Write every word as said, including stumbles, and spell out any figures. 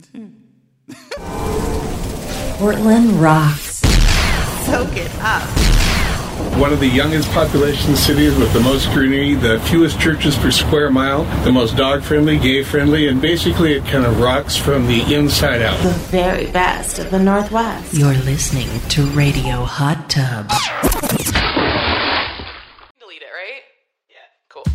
Portland rocks. Soak it up. One of the youngest population cities with the most greenery, the fewest churches per square mile, the most dog-friendly, gay-friendly, and basically it kind of rocks from the inside out. The very best of the Northwest. You're listening to Radio Hot Tub.